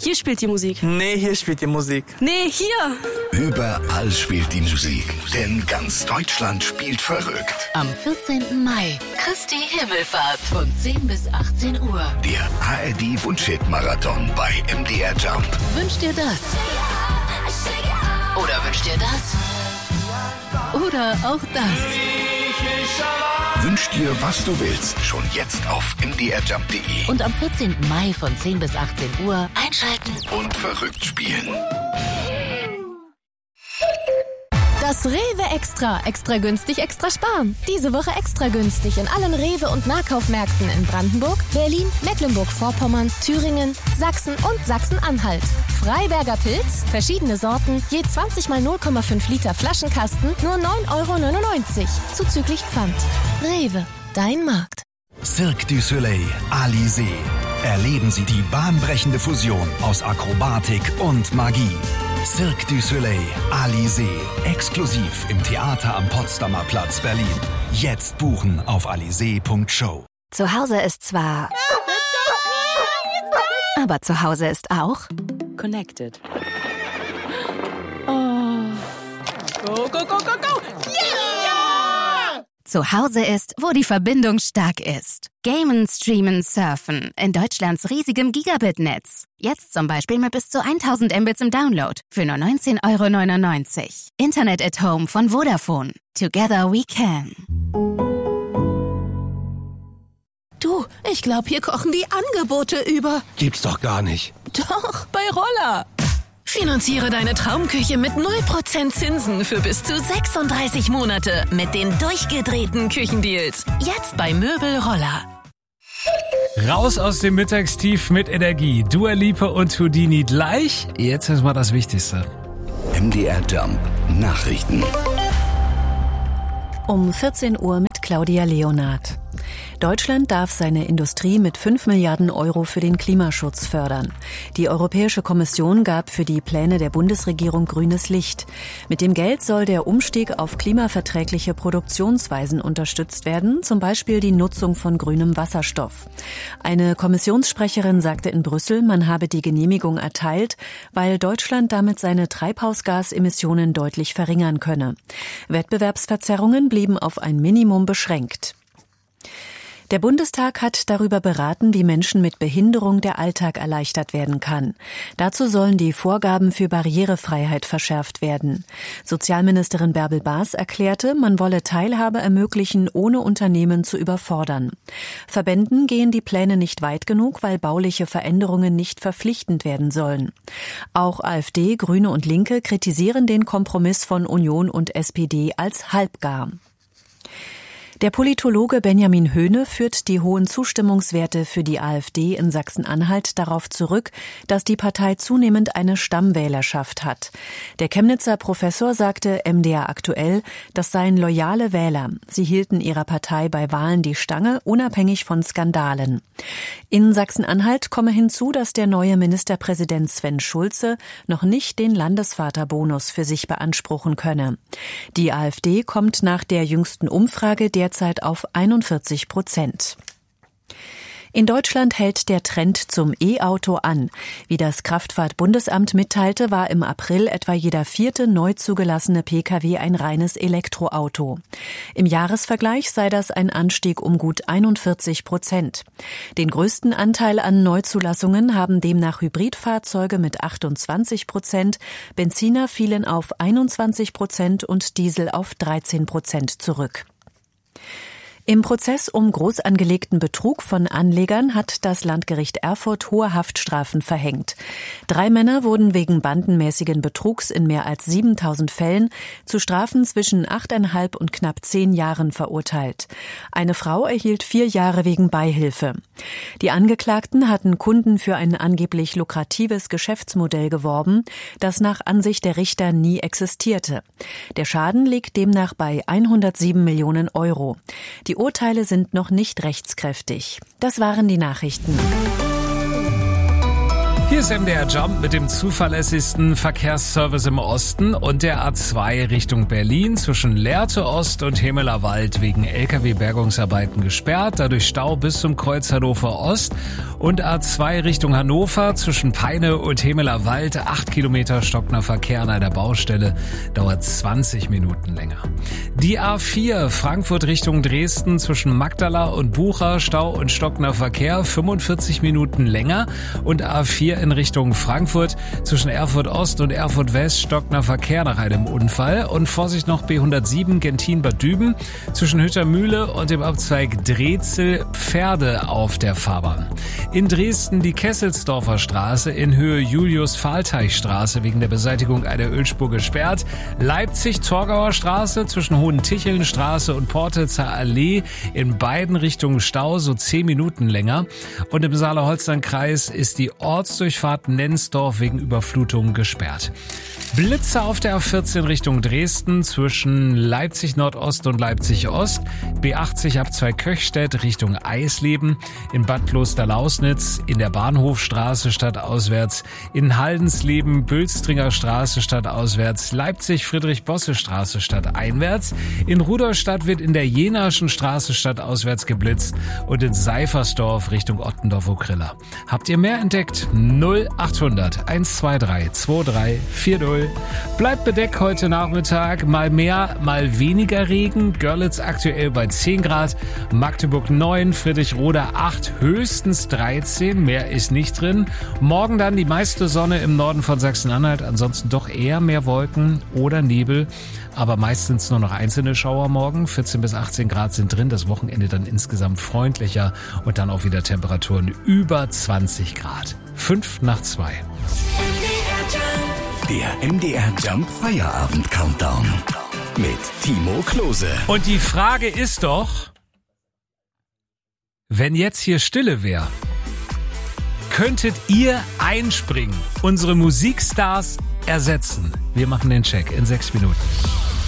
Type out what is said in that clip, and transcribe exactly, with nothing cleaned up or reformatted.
Hier spielt die Musik. Nee, hier spielt die Musik. Nee, hier. Überall spielt die Musik, denn ganz Deutschland spielt verrückt. Am vierzehnten Mai, Christi Himmelfahrt von zehn bis achtzehn Uhr. Der A R D-Wunschhit-Marathon bei M D R Jump. Wünscht dir das? Oder wünscht dir das? Oder auch das? Wünsch dir, was du willst, schon jetzt auf m d r jump punkt d e. Und am vierzehnten Mai von zehn bis achtzehn Uhr einschalten Und verrückt spielen. Das Rewe Extra. Extra günstig, extra sparen. Diese Woche extra günstig in allen Rewe- und Nahkaufmärkten in Brandenburg, Berlin, Mecklenburg-Vorpommern, Thüringen, Sachsen und Sachsen-Anhalt. Freiberger Pilz, verschiedene Sorten, je zwanzig mal null Komma fünf Liter Flaschenkasten, nur neun Euro neunundneunzig. Zuzüglich Pfand. Rewe, dein Markt. Cirque du Soleil, Alizé. Erleben Sie die bahnbrechende Fusion aus Akrobatik und Magie. Cirque du Soleil, Alizé. Exklusiv im Theater am Potsdamer Platz, Berlin. Jetzt buchen auf alizé punkt show. Zu Hause ist zwar... Aber zu Hause ist auch... Connected. Oh. Go, go, go, go, go! Yeah! Zu Hause ist, wo die Verbindung stark ist. Gamen, Streamen, Surfen in Deutschlands riesigem Gigabit-Netz. Jetzt zum Beispiel mit bis zu tausend Mbits im Download für nur neunzehn Euro neunundneunzig. Internet at Home von Vodafone. Together we can. Du, ich glaube, hier kochen die Angebote über. Gibt's doch gar nicht. Doch, bei Roller. Finanziere deine Traumküche mit null Prozent Zinsen für bis zu sechsunddreißig Monate mit den durchgedrehten Küchendeals. Jetzt bei Möbel Roller. Raus aus dem Mittagstief mit Energie. Dua Lipa und Houdini gleich. Jetzt ist mal das Wichtigste. M D R Jump Nachrichten. Um vierzehn Uhr mit Claudia Leonard. Deutschland darf seine Industrie mit fünf Milliarden Euro für den Klimaschutz fördern. Die Europäische Kommission gab für die Pläne der Bundesregierung grünes Licht. Mit dem Geld soll der Umstieg auf klimaverträgliche Produktionsweisen unterstützt werden, zum Beispiel die Nutzung von grünem Wasserstoff. Eine Kommissionssprecherin sagte in Brüssel, man habe die Genehmigung erteilt, weil Deutschland damit seine Treibhausgasemissionen deutlich verringern könne. Wettbewerbsverzerrungen blieben auf ein Minimum beschränkt. Der Bundestag hat darüber beraten, wie Menschen mit Behinderung der Alltag erleichtert werden kann. Dazu sollen die Vorgaben für Barrierefreiheit verschärft werden. Sozialministerin Bärbel Baas erklärte, man wolle Teilhabe ermöglichen, ohne Unternehmen zu überfordern. Verbänden gehen die Pläne nicht weit genug, weil bauliche Veränderungen nicht verpflichtend werden sollen. Auch AfD, Grüne und Linke kritisieren den Kompromiss von Union und S P D als halbgar. Der Politologe Benjamin Höhne führt die hohen Zustimmungswerte für die AfD in Sachsen-Anhalt darauf zurück, dass die Partei zunehmend eine Stammwählerschaft hat. Der Chemnitzer Professor sagte M D R aktuell, das seien loyale Wähler. Sie hielten ihrer Partei bei Wahlen die Stange, unabhängig von Skandalen. In Sachsen-Anhalt komme hinzu, dass der neue Ministerpräsident Sven Schulze noch nicht den Landesvaterbonus für sich beanspruchen könne. Die AfD kommt nach der jüngsten Umfrage derzeit auf einundvierzig Prozent. In Deutschland hält der Trend zum E-Auto an. Wie das Kraftfahrt-Bundesamt mitteilte, war im April etwa jeder vierte neu zugelassene Pkw ein reines Elektroauto. Im Jahresvergleich sei das ein Anstieg um gut einundvierzig Prozent. Den größten Anteil an Neuzulassungen haben demnach Hybridfahrzeuge mit achtundzwanzig Prozent, Benziner fielen auf einundzwanzig Prozent und Diesel auf dreizehn Prozent zurück. Im Prozess um groß angelegten Betrug von Anlegern hat das Landgericht Erfurt hohe Haftstrafen verhängt. Drei Männer wurden wegen bandenmäßigen Betrugs in mehr als siebentausend Fällen zu Strafen zwischen achteinhalb und knapp zehn Jahren verurteilt. Eine Frau erhielt vier Jahre wegen Beihilfe. Die Angeklagten hatten Kunden für ein angeblich lukratives Geschäftsmodell geworben, das nach Ansicht der Richter nie existierte. Der Schaden liegt demnach bei hundertsieben Millionen Euro. Die Die Urteile sind noch nicht rechtskräftig. Das waren die Nachrichten. Hier ist M D R Jump mit dem zuverlässigsten Verkehrsservice im Osten und der A zwei Richtung Berlin zwischen Lehrte Ost und Hemeler Wald wegen L K W-Bergungsarbeiten gesperrt, dadurch Stau bis zum Kreuz Hannover Ost Und A zwei Richtung Hannover zwischen Peine und Hemeler Wald, acht Kilometer stockender Verkehr an einer Baustelle, dauert zwanzig Minuten länger. Die A vier Frankfurt Richtung Dresden zwischen Magdala und Bucha, Stau und stockender Verkehr, fünfundvierzig Minuten länger. Und A vier in Richtung Frankfurt zwischen Erfurt Ost und Erfurt West, stockender Verkehr nach einem Unfall. Und Vorsicht noch B hundertsieben Gentin-Bad Düben zwischen Hüttermühle und dem Abzweig Drezel-Pferde auf der Fahrbahn. In Dresden die Kesselsdorfer Straße in Höhe Julius-Fahlteich-Straße wegen der Beseitigung einer Ölspur gesperrt. Leipzig-Torgauer Straße zwischen Hohentichelnstraße und Portelzer Allee in beiden Richtungen Stau, so zehn Minuten länger. Und im Saale-Holstein-Kreis ist die Ortsdurchfahrt Nensdorf wegen Überflutung gesperrt. Blitze auf der A vierzehn Richtung Dresden zwischen Leipzig Nordost und Leipzig Ost, B achtzig Abzweig Köchstedt Richtung Eisleben, in Bad Klosterlausnitz, in der Bahnhofstraße stadtauswärts, in Haldensleben Bülstringer Straße stadtauswärts, Leipzig Friedrich-Bosse-Straße stadteinwärts, in Rudolstadt wird in der Jenaschen Straße stadtauswärts geblitzt und in Seifersdorf Richtung Ottendorf-Okrilla. Habt ihr mehr entdeckt? null achthundert eins zwei drei zwei drei vier null. Bleibt bedeckt heute Nachmittag. Mal mehr, mal weniger Regen. Görlitz aktuell bei zehn Grad. Magdeburg neun, Friedrichroda acht, höchstens dreizehn. Mehr ist nicht drin. Morgen dann die meiste Sonne im Norden von Sachsen-Anhalt. Ansonsten doch eher mehr Wolken oder Nebel. Aber meistens nur noch einzelne Schauer morgen. vierzehn bis achtzehn Grad sind drin. Das Wochenende dann insgesamt freundlicher. Und dann auch wieder Temperaturen über zwanzig Grad. Fünf nach zwei. Der M D R Jump Feierabend Countdown mit Timo Klose. Und die Frage ist doch, wenn jetzt hier Stille wäre, könntet ihr einspringen, unsere Musikstars ersetzen? Wir machen den Check in sechs Minuten.